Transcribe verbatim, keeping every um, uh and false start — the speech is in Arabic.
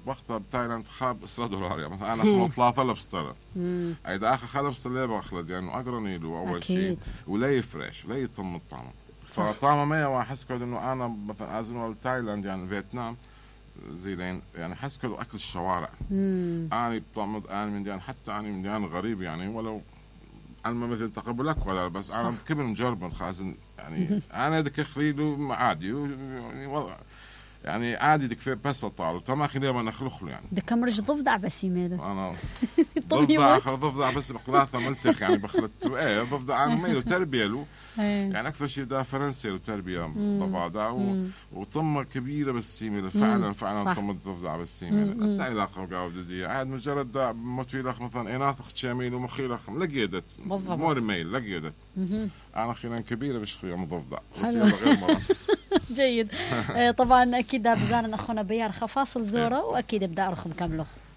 وقتها بتايلاند خاب عشرة دولار يعني مثلا أنا ثلاثة لبستر إذا أخذ خلص اللي بأخلد يعني أقرني له أول شيء ولا يفرش ولا يطم الطعم فطعمه ما وأحس كده إنه أنا مثلا أزمة تايلاند يعني فيتنام زي يعني حس كده أكل الشوارع أنا بطعم أنا من يعني حتى أنا من يعني غريب يعني ولو أنا ما مثل تقبلك ولا بس أنا كبر مجرب من خازن يعني أنا دك خريده عادي يعني وضع يعني عادي دك في بس طالو تما خليه ما نخلخ له يعني دك مرج ضفدع بس يميل أنا ضفدع ضفدع بس بقلاثة ملتخ يعني بخلت إيه ضفدع أنا ميله تربية له يعني أكثر شيء ده فرنسي وتربية ضفادع وطمة كبيرة بالسيمة فعلا فعلا طمة ضفدع بالسيمة لا علاقة وجودية عاد مجرد ده متويلخ مثلا إناث شاميل ومخيلخ لقيدت مور ميل لقيدت أنا خيرا كبيرة مش خيرا ضفدع غير مرة جيد طبعا أكيد بزان أخونا بيار خفاصل زورة وأكيد بدأ رخم كامله